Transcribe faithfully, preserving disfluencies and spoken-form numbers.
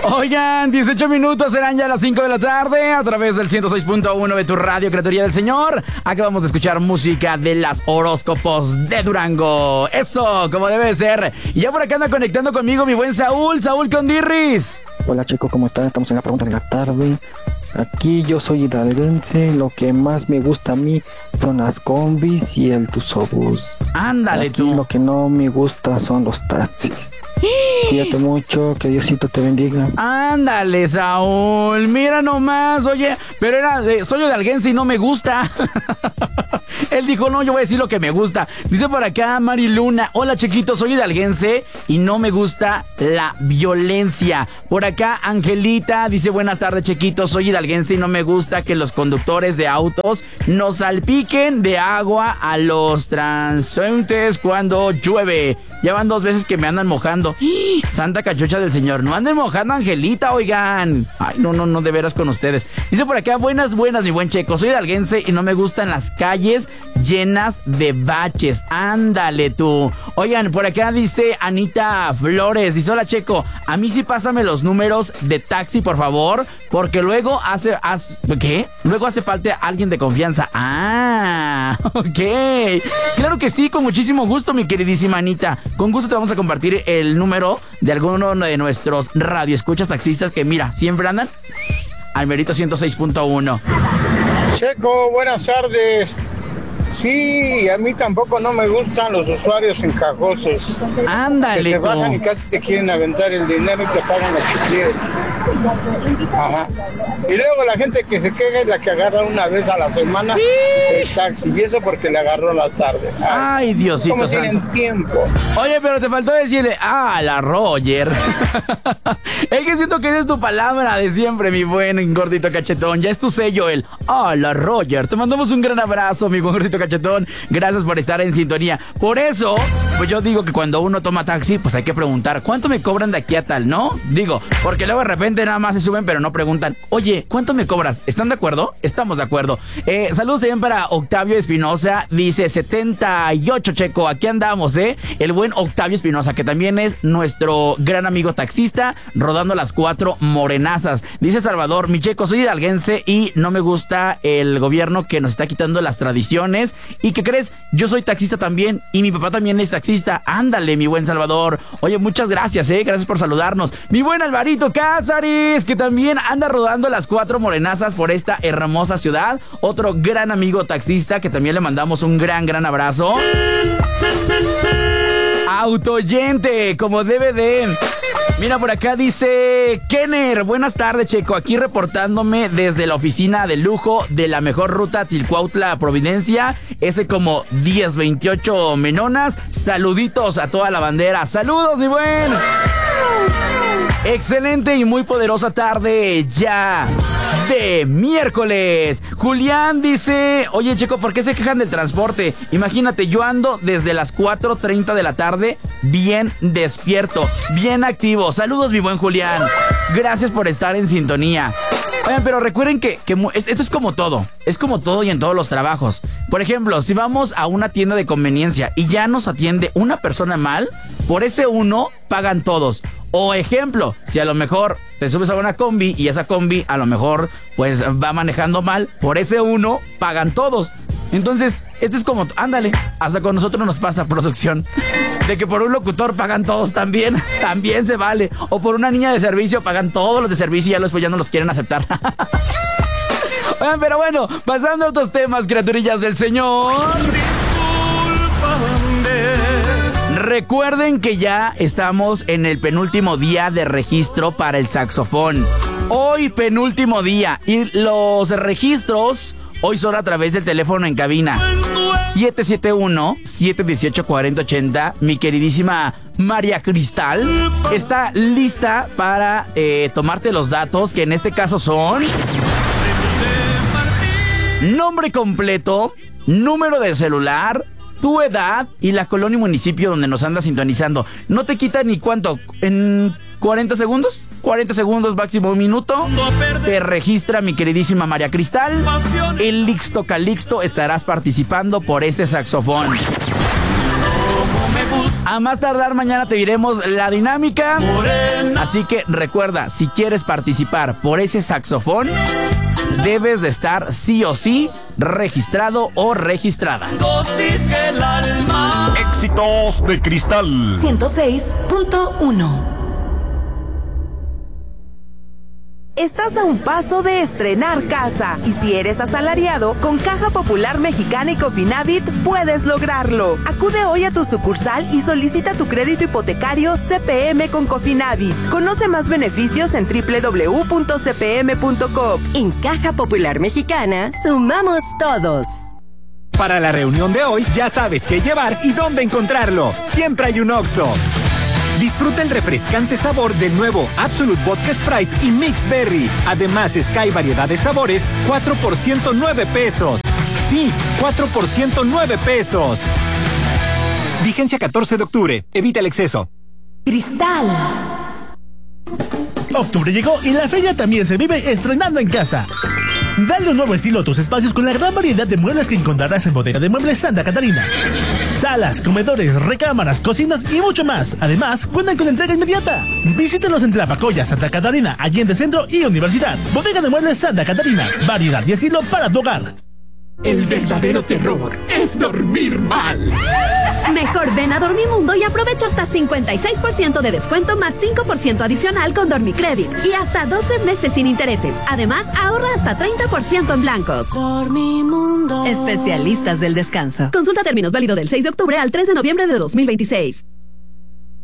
Oigan, dieciocho minutos, serán ya las cinco de la tarde a través del ciento seis punto uno de tu radio, Criaturía del Señor. Acabamos de escuchar música de las horóscopos de Durango. Eso, como debe ser. Y ya por acá anda conectando conmigo mi buen Saúl. Saúl Condirris. Hola chicos, ¿cómo están? Estamos en la pregunta de la tarde. Aquí yo soy hidalguense. Lo que más me gusta a mí son las combis y el tusobús. Ándale Aquí tú. Lo que no me gusta son los taxis. Cuídate mucho, que Diosito te bendiga. Ándale, Saúl, mira nomás, oye, pero era de, soy hidalguense y no me gusta. Él dijo, no, yo voy a decir lo que me gusta. Dice por acá Mari Luna, hola chiquito, soy hidalguense y no me gusta la violencia. Por acá Angelita dice, buenas tardes chiquito, soy hidalguense y no me gusta que los conductores de autos nos salpiquen de agua a los transeúntes cuando llueve. Ya van dos veces que me andan mojando. Santa cachucha del Señor, no anden mojando, Angelita, oigan. Ay, no, no, no, de veras con ustedes. Dice por acá, buenas, buenas, mi buen Checo. Soy hidalguense y no me gustan las calles llenas de baches. Ándale tú. Oigan, por acá dice Anita Flores. Dice, hola Checo, a mí sí pásame los números de taxi, por favor, porque luego hace, hace ¿qué? Luego hace falta alguien de confianza. Ah, ok. Claro que sí, con muchísimo gusto, mi queridísima Anita. Con gusto te vamos a compartir el número de alguno de nuestros radioescuchas taxistas que, mira, siempre andan al merito ciento seis punto uno. Checo, buenas tardes. Sí, a mí tampoco no me gustan los usuarios encajosos. Ándale, que se tú. bajan y casi te quieren aventar el dinero y te pagan lo que quieren. Ajá. Y luego la gente que se queja es la que agarra una vez a la semana sí. el taxi. Y eso porque le agarró la tarde. Ay, Ay Diosito ¿Cómo santo. tienen tiempo? Oye, pero te faltó decirle, ah, la Roger. Es que siento que esa es tu palabra de siempre, mi buen gordito cachetón. Ya es tu sello, el, ah, la Roger. Te mandamos un gran abrazo, mi buen gordito cachetón. Gracias por estar en sintonía. Por eso, pues yo digo que cuando uno toma taxi, pues hay que preguntar, ¿cuánto me cobran de aquí a tal, no? Digo, porque luego de repente nada más se suben, pero no preguntan, oye, ¿cuánto me cobras? ¿Están de acuerdo? Estamos de acuerdo. Eh, saludos también para Octavio Espinosa. Dice setenta y ocho, Checo. Aquí andamos, ¿eh? El buen Octavio Espinosa, que también es nuestro gran amigo taxista, rodando las cuatro morenazas. Dice Salvador, mi Checo, soy hidalguense y no me gusta el gobierno que nos está quitando las tradiciones. ¿Y qué crees? Yo soy taxista también y mi papá también es taxista. Ándale, mi buen Salvador. Oye, muchas gracias, ¿eh? Gracias por saludarnos. Mi buen Alvarito Cázares, que también anda rodando las cuatro morenazas por esta hermosa ciudad. Otro gran amigo taxista que también le mandamos un gran, gran abrazo. Autoyente, como debe de... Mira, por acá dice Kenner, buenas tardes, Checo, aquí reportándome desde la oficina de lujo de la mejor ruta Tilcuautla Providencia, ese como diez veintiocho Menonas. Saluditos a toda la bandera. Saludos, mi buen. Excelente y muy poderosa tarde ya de miércoles. Julián dice, oye Checo, ¿por qué se quejan del transporte? Imagínate, yo ando desde las cuatro treinta de la tarde bien despierto, bien activo. Saludos, mi buen Julián. Gracias por estar en sintonía. Oigan, pero recuerden que, que esto es como todo. Es como todo y en todos los trabajos. Por ejemplo, si vamos a una tienda de conveniencia y ya nos atiende una persona mal, por ese uno pagan todos. O ejemplo, si a lo mejor te subes a una combi y esa combi a lo mejor pues va manejando mal, por ese uno pagan todos. Entonces, este es como, ándale, hasta con nosotros nos pasa, producción, de que por un locutor pagan todos también, también se vale. O por una niña de servicio pagan todos los de servicio y ya después ya no los quieren aceptar. Oigan, pero bueno, pasando a otros temas, criaturillas del Señor. Recuerden que ya estamos en el penúltimo día de registro para el saxofón. Hoy penúltimo día y los registros hoy son a través del teléfono en cabina siete siete uno, siete uno ocho, cuatro cero ocho cero. Mi queridísima María Cristal está lista para eh, tomarte los datos, que en este caso son nombre completo, número de celular, tu edad y la colonia y municipio donde nos andas sintonizando. No te quita ni cuánto, en cuarenta segundos, cuarenta segundos, máximo un minuto. Te registra mi queridísima María Cristal. El Lixto Calixto estarás participando por ese saxofón. A más tardar mañana te diremos la dinámica. Así que recuerda, si quieres participar por ese saxofón, debes de estar sí o sí registrado o registrada. Éxitos de Cristal ciento seis punto uno. Estás a un paso de estrenar casa y si eres asalariado, con Caja Popular Mexicana y Cofinavit puedes lograrlo. Acude hoy a tu sucursal y solicita tu crédito hipotecario C P M con Cofinavit. Conoce más beneficios en doble u doble u doble u punto c p m punto com. En Caja Popular Mexicana, sumamos todos. Para la reunión de hoy, ya sabes qué llevar y dónde encontrarlo. Siempre hay un Oxxo. Disfruta el refrescante sabor del nuevo Absolute Vodka Sprite y Mix Berry. Además, Sky variedad de sabores, cuatro por ciento nueve pesos. Sí, cuatro por ciento nueve pesos. Vigencia catorce de octubre. Evita el exceso. Cristal. Octubre llegó y la feria también se vive estrenando en casa. Dale un nuevo estilo a tus espacios con la gran variedad de muebles que encontrarás en Bodega de Muebles Santa Catarina. Salas, comedores, recámaras, cocinas y mucho más. Además, cuentan con entrega inmediata. Visítalos en Tlapacoya, Santa Catarina, Allende Centro y Universidad. Bodega de Muebles Santa Catarina. Variedad y estilo para tu hogar. El verdadero terror es dormir mal. Mejor ven a Dormimundo y aprovecha hasta cincuenta y seis por ciento de descuento más cinco por ciento adicional con Dormicredit y hasta doce meses sin intereses. Además, ahorra hasta treinta por ciento en blancos. Dormimundo. Especialistas del descanso. Consulta términos válido del seis de octubre al tres de noviembre de dos mil veintiséis.